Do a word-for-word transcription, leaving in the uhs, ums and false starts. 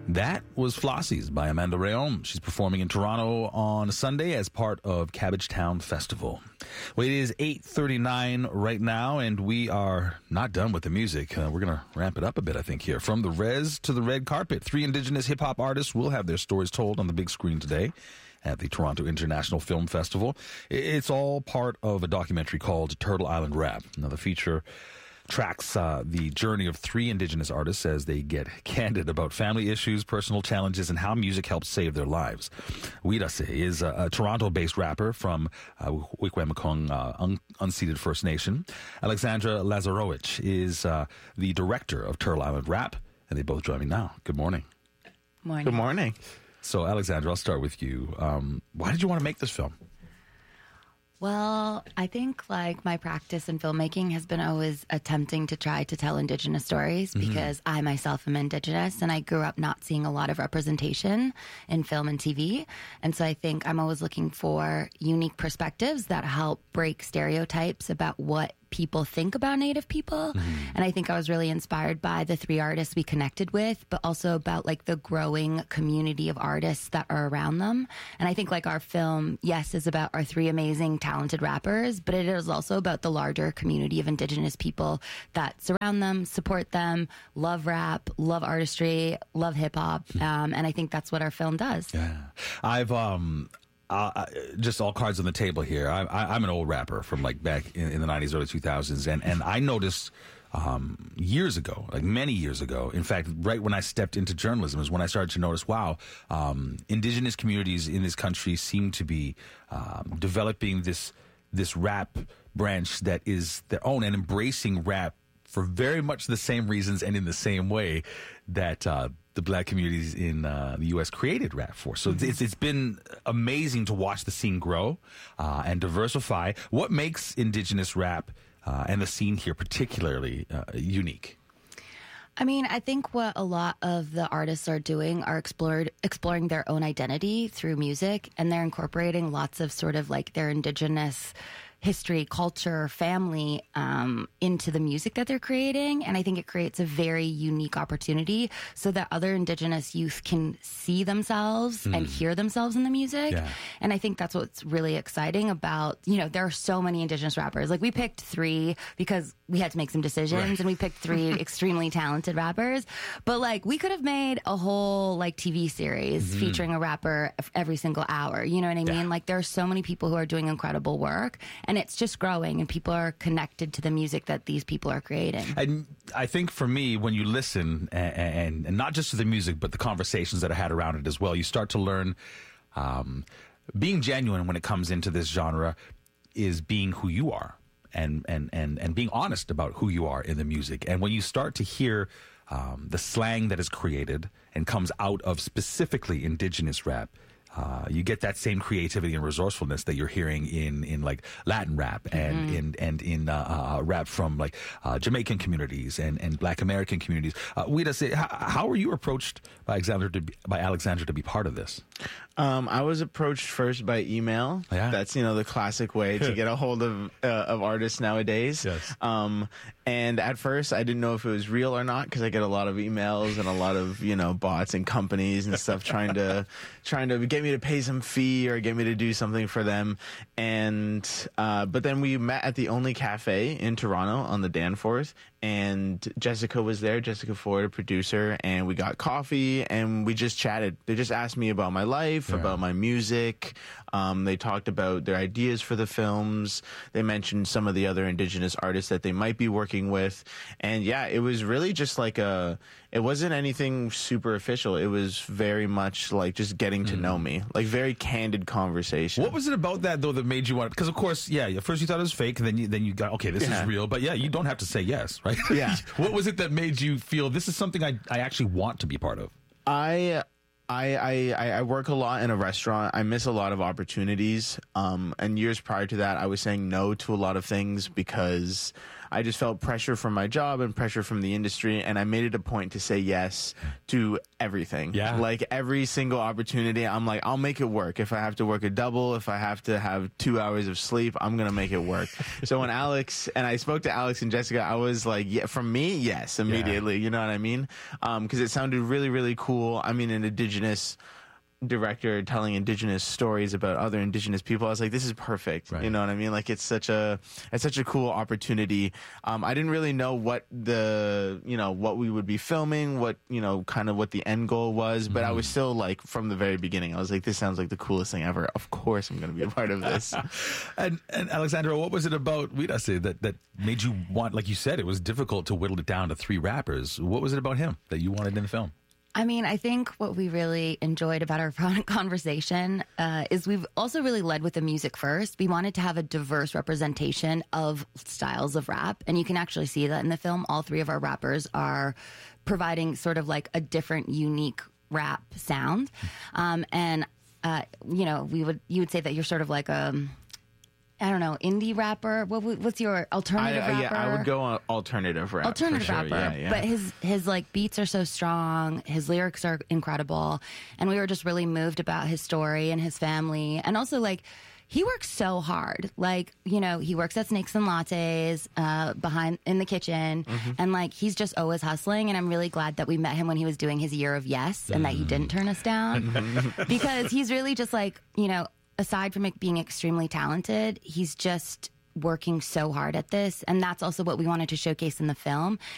That was Flossies by Amanda Rayon. She's performing in Toronto on Sunday as part of Cabbagetown Festival. Well, it is eight thirty-nine right now, and we are not done with the music. Uh, we're going to ramp it up a bit, I think, here. From the res to the red carpet, three Indigenous hip-hop artists will have their stories told on the big screen today at the Toronto International Film Festival. It's all part of a documentary called Turtle Island Rap. Now, the feature tracks uh, the journey of three Indigenous artists as they get candid about family issues, personal challenges, and how music helps save their lives. Weedase is a, a Toronto-based rapper from uh, Wickwamacong, uh, un- unceded First Nation. Alexandra Lazarowicz is uh, the director of Turtle Island Rap, and they both join me now. Good morning. Morning. Good morning. So, Alexandra, I'll start with you. Um, why did you want to make this film? Well, I think like my practice in filmmaking has been always attempting to try to tell Indigenous stories because mm-hmm. I myself am Indigenous and I grew up not seeing a lot of representation in film and T V. And so I think I'm always looking for unique perspectives that help break stereotypes about what people think about Native people. Mm-hmm. And I think I was really inspired by the three artists we connected with, but also about like the growing community of artists that are around them. And I think like our film, yes, is about our three amazing, talented rappers, but it is also about the larger community of Indigenous people that surround them, support them, love rap, love artistry, love hip hop. Um, and I think that's what our film does. Yeah. I've, um, Uh, just all cards on the table here. I, I, I'm an old rapper from like back in, in the nineties, early two thousands, and, and I noticed um, years ago, like many years ago, in fact, right when I stepped into journalism is when I started to notice, wow, um, Indigenous communities in this country seem to be um, developing this this rap branch that is their own and embracing rap for very much the same reasons and in the same way that uh, the black communities in uh, the U S created rap for. So mm-hmm. it's, it's been amazing to watch the scene grow uh, and diversify. What makes Indigenous rap uh, and the scene here particularly uh, unique? I mean, I think what a lot of the artists are doing are explored, exploring their own identity through music, and they're incorporating lots of sort of like their Indigenous history, culture, family um, into the music that they're creating. And I think it creates a very unique opportunity so that other Indigenous youth can see themselves mm. and hear themselves in the music. Yeah. And I think that's what's really exciting about, you know, there are so many Indigenous rappers. Like we picked three because we had to make some decisions right. and we picked three extremely talented rappers. But like we could have made a whole like T V series mm-hmm. featuring a rapper every single hour. You know what I mean? Yeah. Like there are so many people who are doing incredible work. And it's just growing, and people are connected to the music that these people are creating. And I think for me, when you listen, and, and, and not just to the music, but the conversations that I had around it as well, you start to learn um, being genuine when it comes into this genre is being who you are and, and, and, and being honest about who you are in the music. And when you start to hear um, the slang that is created and comes out of specifically Indigenous rap, Uh, you get that same creativity and resourcefulness that you're hearing in, in like Latin rap and mm-hmm. in and in uh, uh, rap from like uh, Jamaican communities and, and Black American communities. Uh, Weeda, say, how, how were you approached by Alexandra to be, by Alexandra to be part of this? Um, I was approached first by email. Yeah. That's, you know, the classic way to get a hold of uh, of artists nowadays. Yes. Um, and at first, I didn't know if it was real or not because I get a lot of emails and a lot of, you know, bots and companies and stuff trying to trying to get me to pay some fee or get me to do something for them. And uh, but then we met at the Only Cafe in Toronto on the Danforth, and Jessica was there, Jessica Ford, a producer, and we got coffee and we just chatted. They just asked me about my life, yeah. about my music. Um, they talked about their ideas for the films. They mentioned some of the other Indigenous artists that they might be working with. And yeah, it was really just like a, it wasn't anything super official. It was very much like just getting to mm. know me, like very candid conversation. What was it about that though that made you want it? Because of course, yeah, at first you thought it was fake and then you, then you got, okay, this yeah. is real. But yeah, you don't have to say yes, right? Yeah. What was it that made you feel this is something I, I actually want to be part of? I... I, I, I work a lot in a restaurant. I miss a lot of opportunities. Um, and years prior to that, I was saying no to a lot of things because I just felt pressure from my job and pressure from the industry, and I made it a point to say yes to everything. Yeah. Like every single opportunity, I'm like, I'll make it work. If I have to work a double, if I have to have two hours of sleep, I'm going to make it work. So when Alex, and I spoke to Alex and Jessica, I was like, yeah, from me, yes, immediately. Yeah. You know what I mean? Um, 'cause it sounded really, really cool. I mean, an indigenous director telling indigenous stories about other indigenous people. I was like, this is perfect. Right. You know what I mean? Like it's such a, it's such a cool opportunity. Um, I didn't really know what the, you know, what we would be filming, what, you know, kind of what the end goal was, but mm-hmm. I was still like, from the very beginning, I was like, this sounds like the coolest thing ever. Of course I'm going to be a part of this. and, and Alexandra, what was it about Wirase that, that made you want, like you said, it was difficult to whittle it down to three rappers. What was it about him that you wanted in the film? I mean, I think what we really enjoyed about our conversation uh, is we've also really led with the music first. We wanted to have a diverse representation of styles of rap, and you can actually see that in the film. All three of our rappers are providing sort of like a different, unique rap sound. Um, and, uh, you know, we would you would say that you're sort of like a... I don't know, indie rapper. What what's your alternative I, uh, rapper? Yeah, I would go on alternative rap. Alternative for sure. rapper. Yeah, yeah. But his his like beats are so strong. His lyrics are incredible, and we were just really moved about his story and his family, and also like he works so hard. Like, you know, he works at Snakes and Lattes uh, behind in the kitchen, mm-hmm. and like he's just always hustling. And I'm really glad that we met him when he was doing his year of yes, and mm. that he didn't turn us down because he's really just like, you know. Aside from it being extremely talented, he's just working so hard at this. And that's also what we wanted to showcase in the film.